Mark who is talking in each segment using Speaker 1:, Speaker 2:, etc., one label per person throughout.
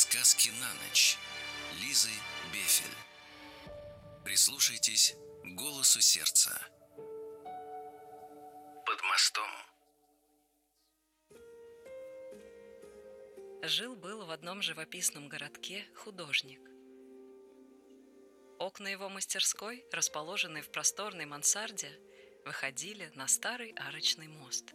Speaker 1: Сказки на ночь Лизы Бефель. Прислушайтесь к голосу сердца. Под мостом.
Speaker 2: Жил-был в одном живописном городке художник. Окна его мастерской, расположенные в просторной мансарде, выходили на старый арочный мост.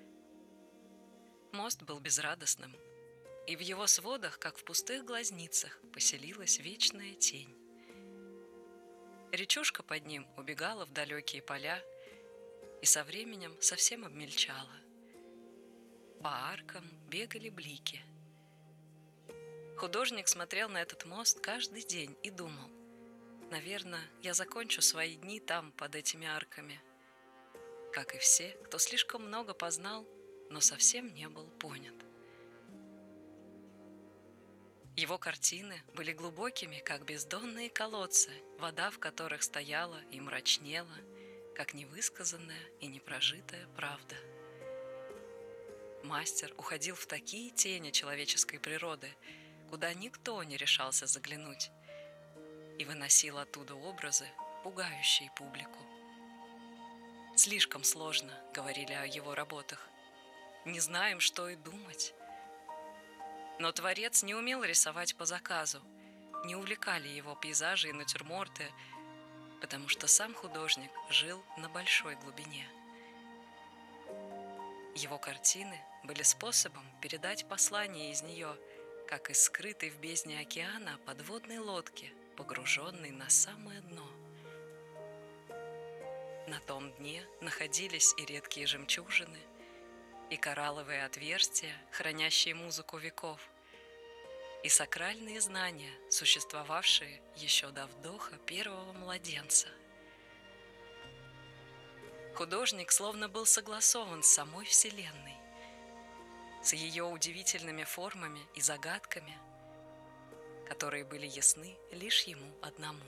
Speaker 2: Мост был безрадостным, и в его сводах, как в пустых глазницах, поселилась вечная тень. Речушка под ним убегала в далекие поля и со временем совсем обмельчала. По аркам бегали блики. Художник смотрел на этот мост каждый день и думал: наверное, я закончу свои дни там, под этими арками. Как и все, кто слишком много познал, но совсем не был понят. Его картины были глубокими, как бездонные колодцы, вода в которых стояла и мрачнела, как невысказанная и непрожитая правда. Мастер уходил в такие тени человеческой природы, куда никто не решался заглянуть, и выносил оттуда образы, пугающие публику. «Слишком сложно», — говорили о его работах. «Не знаем, что и думать». Но творец не умел рисовать по заказу, не увлекали его пейзажи и натюрморты, потому что сам художник жил на большой глубине. Его картины были способом передать послание из нее, как из скрытой в бездне океана подводной лодки, погруженной на самое дно. На том дне находились и редкие жемчужины, и коралловые отверстия, хранящие музыку веков, и сакральные знания, существовавшие еще до вдоха первого младенца. Художник словно был согласован с самой Вселенной, с ее удивительными формами и загадками, которые были ясны лишь ему одному.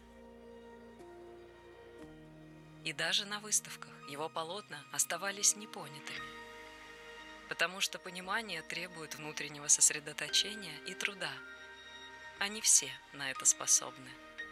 Speaker 2: И даже на выставках его полотна оставались непонятыми, потому что понимание требует внутреннего сосредоточения и труда, а не все на это способны.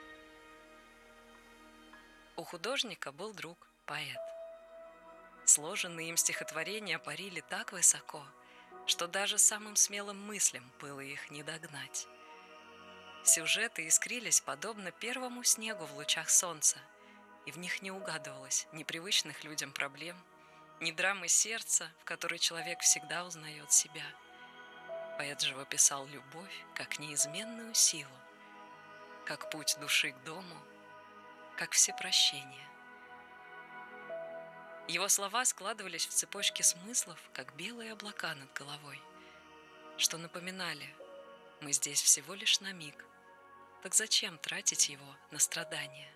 Speaker 2: У художника был друг, поэт. Сложенные им стихотворения парили так высоко, что даже самым смелым мыслям было их не догнать. Сюжеты искрились подобно первому снегу в лучах солнца, и в них не угадывалось ни привычных людям проблем, ни драмы сердца, в которой человек всегда узнает себя. Поэт живописал любовь как неизменную силу, как путь души к дому, как всепрощение. Его слова складывались в цепочки смыслов, как белые облака над головой, что напоминали: мы здесь всего лишь на миг, так зачем тратить его на страдания?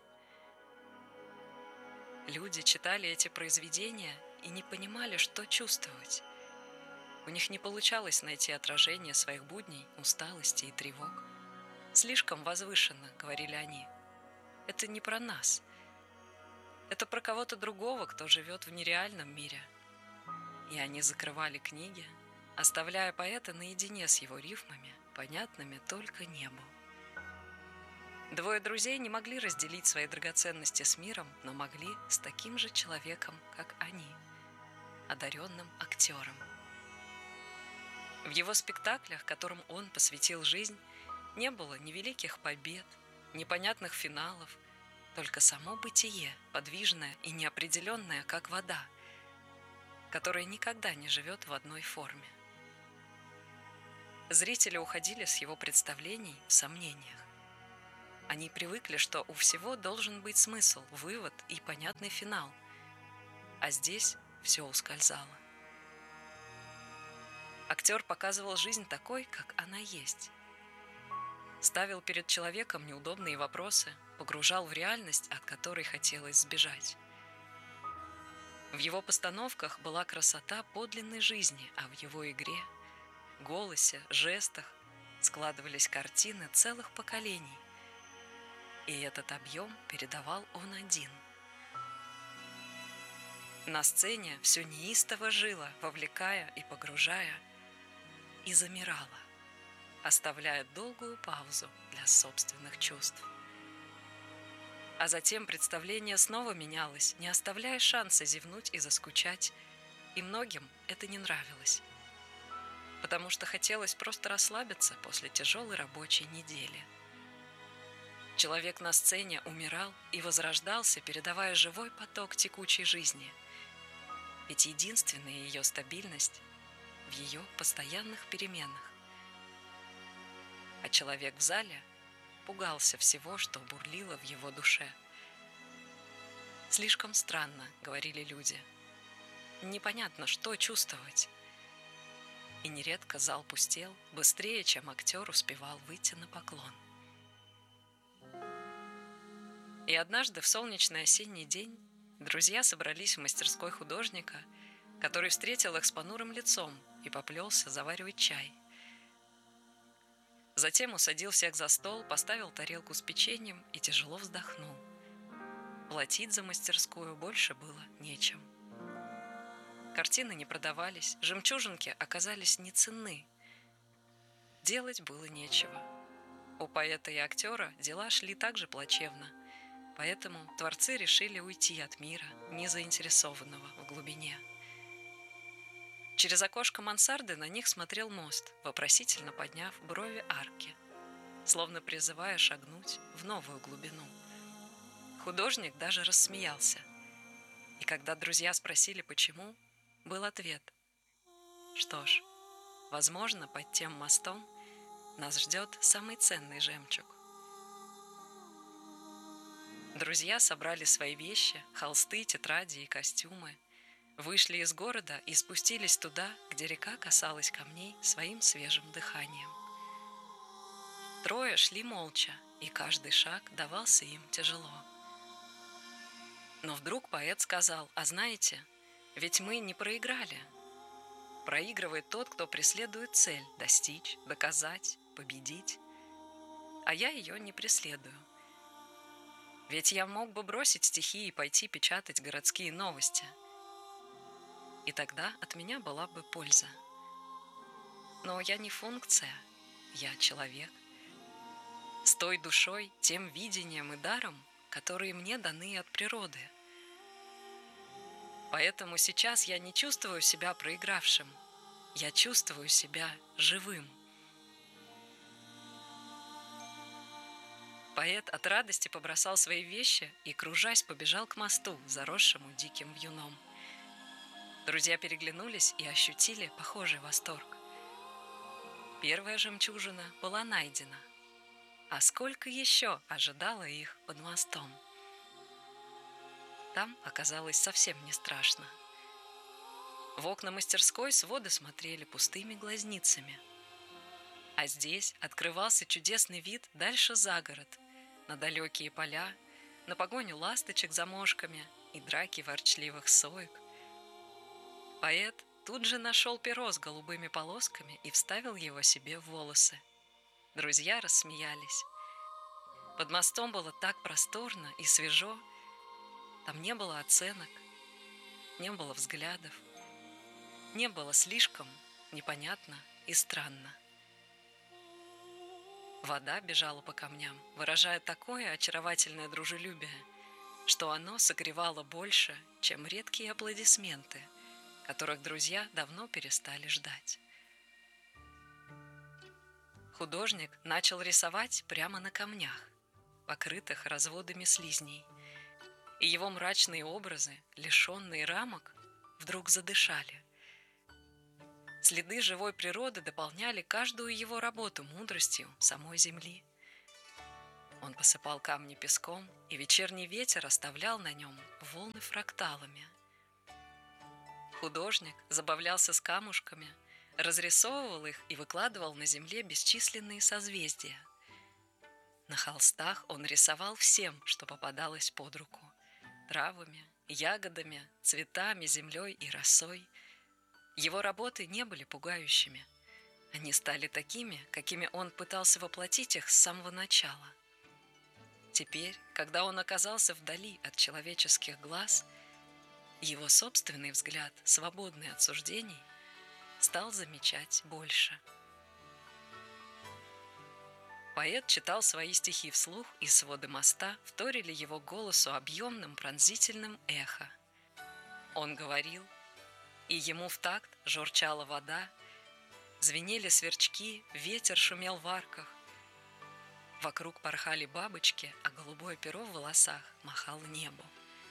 Speaker 2: Люди читали эти произведения и не понимали, что чувствовать. У них не получалось найти отражение своих будней, усталости и тревог. «Слишком возвышенно», — говорили они. «Это не про нас. Это про кого-то другого, кто живет в нереальном мире». И они закрывали книги, оставляя поэта наедине с его рифмами, понятными только небу. Двое друзей не могли разделить свои драгоценности с миром, но могли с таким же человеком, как они, одаренным актером. В его спектаклях, которым он посвятил жизнь, не было ни великих побед, ни понятных финалов, только само бытие, подвижное и неопределенное, как вода, которая никогда не живет в одной форме. Зрители уходили с его представлений в сомнениях. Они привыкли, что у всего должен быть смысл, вывод и понятный финал, а здесь все ускользало. Актер показывал жизнь такой, как она есть. Ставил перед человеком неудобные вопросы, погружал в реальность, от которой хотелось сбежать. В его постановках была красота подлинной жизни, а в его игре, голосе, жестах складывались картины целых поколений. И этот объем передавал он один. На сцене все неистово жило, вовлекая и погружая, и замирало. оставляя долгую паузу для собственных чувств. А затем представление снова менялось, не оставляя шанса зевнуть и заскучать, и многим это не нравилось, потому что хотелось просто расслабиться после тяжелой рабочей недели. Человек на сцене умирал и возрождался, передавая живой поток текучей жизни, ведь единственная ее стабильность в ее постоянных переменах. А человек в зале пугался всего, что бурлило в его душе. «Слишком странно», — говорили люди. «Непонятно, что чувствовать». И нередко зал пустел быстрее, чем актер успевал выйти на поклон. И однажды в солнечный осенний день друзья собрались в мастерской художника, который встретил их с понурым лицом и поплелся заваривать чай. Затем усадил всех за стол, поставил тарелку с печеньем и тяжело вздохнул. Платить за мастерскую больше было нечем. Картины не продавались, жемчужинки оказались не ценны. Делать было нечего. У поэта и актера дела шли так же плачевно, поэтому творцы решили уйти от мира, не заинтересованного в глубине. Через окошко мансарды на них смотрел мост, вопросительно подняв брови арки, словно призывая шагнуть в новую глубину. Художник даже рассмеялся. И когда друзья спросили, почему, был ответ: что ж, возможно, под тем мостом нас ждет самый ценный жемчуг. Друзья собрали свои вещи, холсты, тетради и костюмы, вышли из города и спустились туда, где река касалась камней своим свежим дыханием. Трое шли молча, и каждый шаг давался им тяжело. Но вдруг поэт сказал: «А знаете, ведь мы не проиграли. Проигрывает тот, кто преследует цель – достичь, доказать, победить. А я ее не преследую. Ведь я мог бы бросить стихи и пойти печатать городские новости. И тогда от меня была бы польза. Но я не функция, я человек. С той душой, тем видением и даром, которые мне даны от природы. Поэтому сейчас я не чувствую себя проигравшим, я чувствую себя живым». Поэт от радости побросал свои вещи и, кружась, побежал к мосту, заросшему диким вьюном. Друзья переглянулись и ощутили похожий восторг. Первая жемчужина была найдена. А сколько еще ожидало их под мостом? Там оказалось совсем не страшно. В окна мастерской своды смотрели пустыми глазницами. А здесь открывался чудесный вид дальше за город, на далекие поля, на погоню ласточек за мошками и драки ворчливых соек. Поэт тут же нашел перо с голубыми полосками и вставил его себе в волосы. Друзья рассмеялись. Под мостом было так просторно и свежо. Там не было оценок, не было взглядов, не было слишком, непонятно и странно. Вода бежала по камням, выражая такое очаровательное дружелюбие, что оно согревало больше, чем редкие аплодисменты, которых друзья давно перестали ждать. Художник начал рисовать прямо на камнях, покрытых разводами слизней, и его мрачные образы, лишенные рамок, вдруг задышали. Следы живой природы дополняли каждую его работу мудростью самой земли. Он посыпал камни песком, и вечерний ветер оставлял на нем волны фракталами. Художник забавлялся с камушками, разрисовывал их и выкладывал на земле бесчисленные созвездия. На холстах он рисовал всем, что попадалось под руку: травами, ягодами, цветами, землей и росой. Его работы не были пугающими. Они стали такими, какими он пытался воплотить их с самого начала. Теперь, когда он оказался вдали от человеческих глаз, его собственный взгляд, свободный от суждений, стал замечать больше. Поэт читал свои стихи вслух, и своды моста вторили его голосу объемным пронзительным эхо. Он говорил, и ему в такт журчала вода, звенели сверчки, ветер шумел в арках. Вокруг порхали бабочки, а голубое перо в волосах махало небу.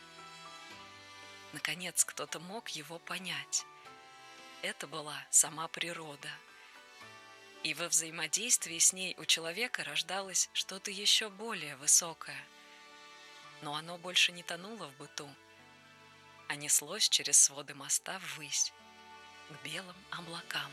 Speaker 2: Наконец кто-то мог его понять. Это была сама природа. И во взаимодействии с ней у человека рождалось что-то еще более высокое. Но оно больше не тонуло в быту, а неслось через своды моста ввысь, к белым облакам.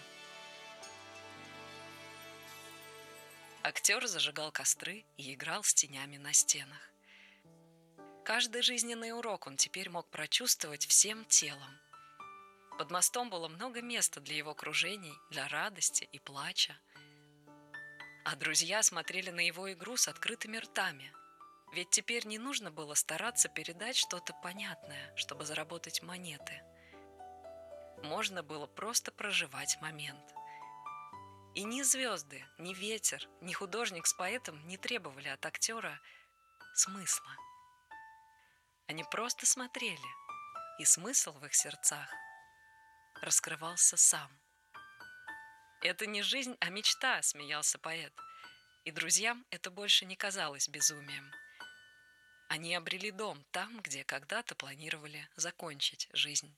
Speaker 2: Актер зажигал костры и играл с тенями на стенах. Каждый жизненный урок он теперь мог прочувствовать всем телом. Под мостом было много места для его кружений, для радости и плача. А друзья смотрели на его игру с открытыми ртами. Ведь теперь не нужно было стараться передать что-то понятное, чтобы заработать монеты. Можно было просто проживать момент. И ни звезды, ни ветер, ни художник с поэтом не требовали от актера смысла. Они просто смотрели, и смысл в их сердцах раскрывался сам. «Это не жизнь, а мечта», — смеялся поэт. И друзьям это больше не казалось безумием. Они обрели дом там, где когда-то планировали закончить жизнь.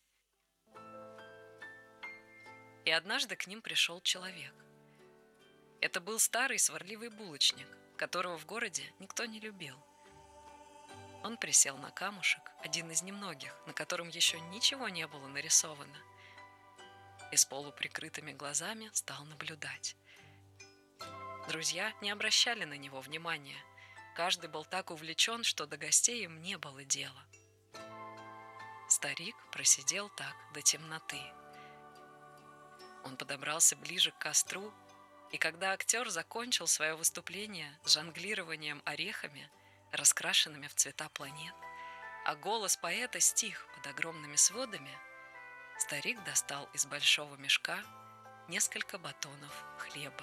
Speaker 2: И однажды к ним пришел человек. Это был старый сварливый булочник, которого в городе никто не любил. Он присел на камушек, один из немногих, на котором еще ничего не было нарисовано, и с полуприкрытыми глазами стал наблюдать. Друзья не обращали на него внимания. Каждый был так увлечен, что до гостей им не было дела. Старик просидел так до темноты. Он подобрался ближе к костру, и когда актер закончил свое выступление с жонглированием орехами, раскрашенными в цвета планет, а голос поэта стих под огромными сводами, старик достал из большого мешка несколько батонов хлеба.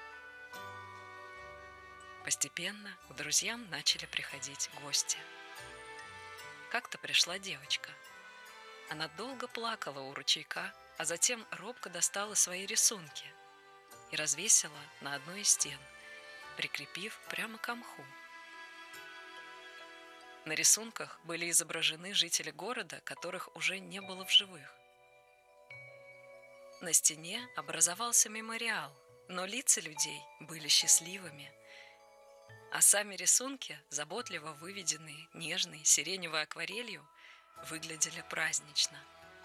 Speaker 2: Постепенно к друзьям начали приходить гости. Как-то пришла девочка. Она долго плакала у ручейка, а затем робко достала свои рисунки и развесила на одной из стен, прикрепив прямо к мху. На рисунках были изображены жители города, которых уже не было в живых. На стене образовался мемориал, но лица людей были счастливыми, а сами рисунки, заботливо выведенные нежной сиреневой акварелью, выглядели празднично.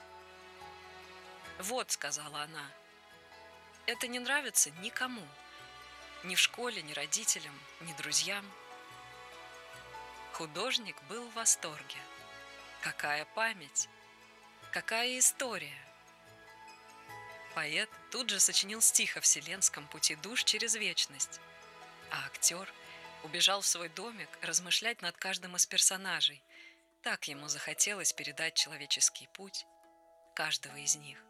Speaker 2: «Вот», — сказала она, — «это не нравится никому, ни в школе, ни родителям, ни друзьям». Художник был в восторге. Какая память! Какая история! Поэт тут же сочинил стих о вселенском пути душ через вечность, а актер убежал в свой домик размышлять над каждым из персонажей. Так ему захотелось передать человеческий путь каждого из них.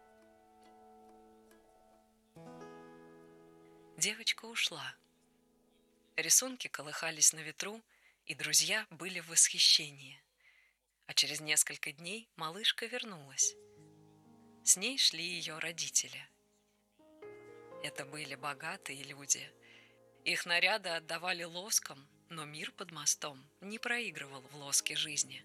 Speaker 2: Девочка ушла. Рисунки колыхались на ветру, и друзья были в восхищении. А через несколько дней малышка вернулась. С ней шли ее родители. Это были богатые люди. Их наряды отдавали лоском, но мир под мостом не проигрывал в лоске жизни.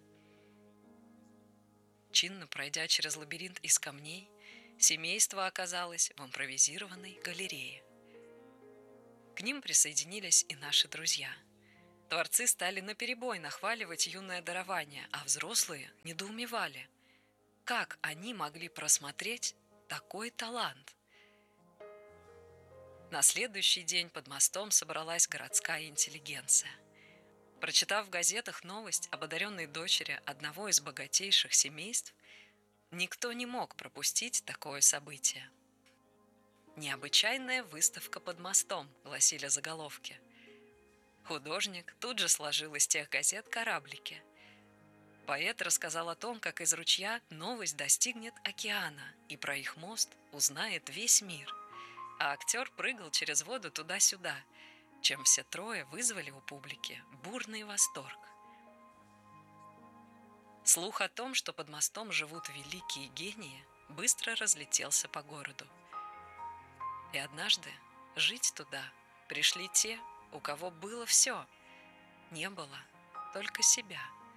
Speaker 2: Чинно пройдя через лабиринт из камней, семейство оказалось в импровизированной галерее. К ним присоединились и наши друзья. Творцы стали наперебой нахваливать юное дарование, а взрослые недоумевали, как они могли просмотреть такой талант. На следующий день под мостом собралась городская интеллигенция. Прочитав в газетах новость об одаренной дочери одного из богатейших семейств, никто не мог пропустить такое событие. «Необычайная выставка под мостом», — гласили заголовки. Художник тут же сложил из тех газет кораблики. Поэт рассказал о том, как из ручья новость достигнет океана, и про их мост узнает весь мир. А актер прыгал через воду туда-сюда. чем все трое вызвали у публики бурный восторг. Слух о том, что под мостом живут великие гении, быстро разлетелся по городу. И однажды жить туда пришли те, у кого было все, не было только себя.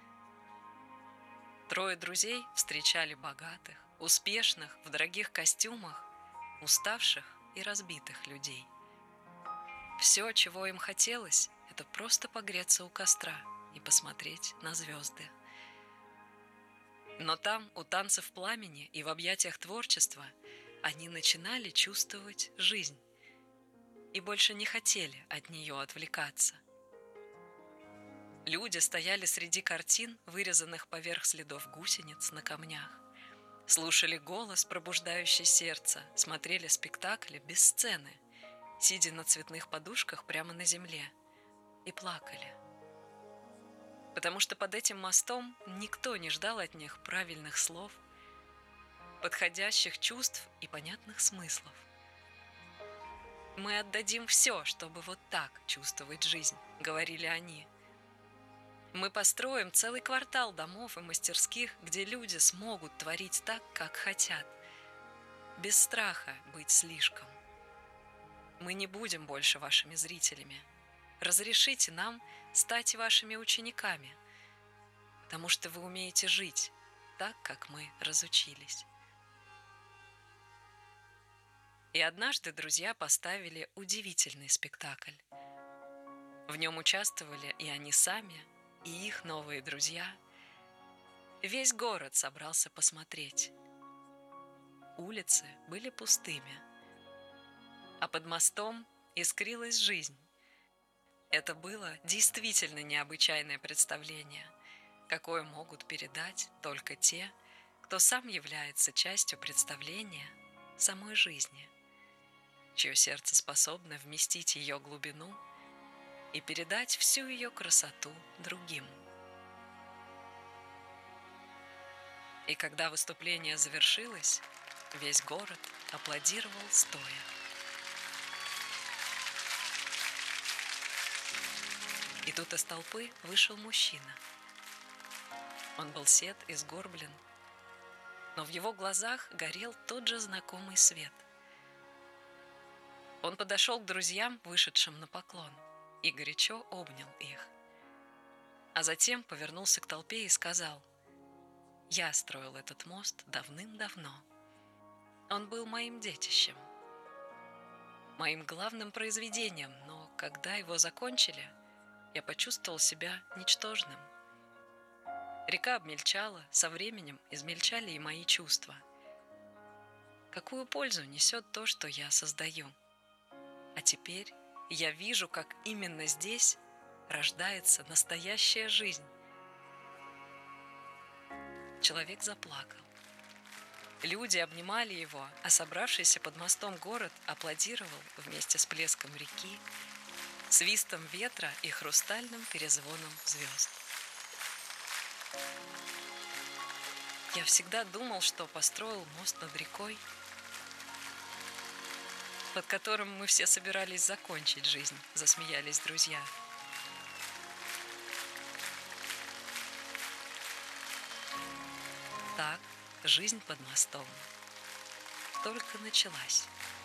Speaker 2: Трое друзей встречали богатых, успешных, в дорогих костюмах, уставших и разбитых людей. Все, чего им хотелось, это просто погреться у костра и посмотреть на звезды. Но там, у танцев пламени и в объятиях творчества, они начинали чувствовать жизнь и больше не хотели от нее отвлекаться. Люди стояли среди картин, вырезанных поверх следов гусениц на камнях, слушали голос, пробуждающий сердце, смотрели спектакли без сцены, сидя на цветных подушках прямо на земле, и плакали. Потому что под этим мостом никто не ждал от них правильных слов, подходящих чувств и понятных смыслов. «Мы отдадим все, чтобы вот так чувствовать жизнь», — говорили они. «Мы построим целый квартал домов и мастерских, где люди смогут творить так, как хотят, без страха быть слишком. Мы не будем больше вашими зрителями. Разрешите нам стать вашими учениками, потому что вы умеете жить так, как мы разучились». И однажды друзья поставили удивительный спектакль. В нем участвовали и они сами, и их новые друзья. Весь город собрался посмотреть. Улицы были пустыми, а под мостом искрилась жизнь. Это было действительно необычайное представление, какое могут передать только те, кто сам является частью представления самой жизни, чье сердце способно вместить ее глубину и передать всю ее красоту другим. И когда выступление завершилось, весь город аплодировал стоя. И тут из толпы вышел мужчина. Он был сед и сгорблен, но в его глазах горел тот же знакомый свет. Он подошел к друзьям, вышедшим на поклон, и горячо обнял их. А затем повернулся к толпе и сказал: «Я строил этот мост давным-давно. Он был моим детищем, моим главным произведением, но когда его закончили, я почувствовал себя ничтожным. Река обмельчала, со временем измельчали и мои чувства. Какую пользу несет то, что я создаю? А теперь я вижу, как именно здесь рождается настоящая жизнь». Человек заплакал. Люди обнимали его, а собравшийся под мостом город аплодировал вместе с плеском реки, свистом ветра и хрустальным перезвоном звезд. Я всегда думал, что построил мост над рекой, под которым мы все собирались закончить жизнь, засмеялись друзья. Так жизнь под мостом только началась.